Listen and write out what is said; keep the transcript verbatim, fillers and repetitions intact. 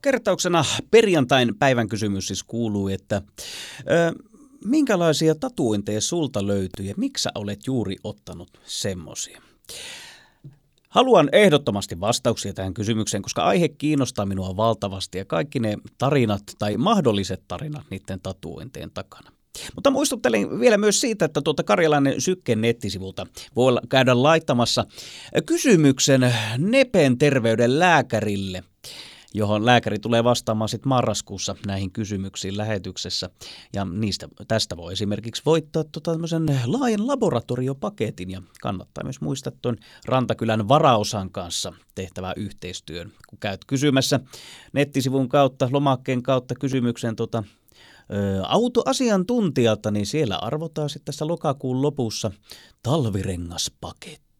Kertauksena perjantain päivän kysymys siis kuuluu, että ö, minkälaisia tatuointeja sulta löytyy ja miksi sä olet juuri ottanut semmosia? Haluan ehdottomasti vastauksia tähän kysymykseen, koska aihe kiinnostaa minua valtavasti ja kaikki ne tarinat tai mahdolliset tarinat niiden tatuointien takana. Mutta muistuttelen vielä myös siitä, että tuota Karjalainen Syken nettisivulta voi käydä laittamassa kysymyksen Nepen terveyden lääkärille, johon lääkäri tulee vastaamaan sitten marraskuussa näihin kysymyksiin lähetyksessä. Ja niistä, tästä voi esimerkiksi voittaa tota tämmöisen laajan laboratoriopaketin ja kannattaa myös muistaa tuon Rantakylän Varaosan kanssa tehtävää yhteistyön. Kun käyt kysymässä nettisivun kautta, lomakkeen kautta kysymyksen tota, ö, autoasiantuntijalta, niin siellä arvotaan sitten tässä lokakuun lopussa talvirengaspaketti.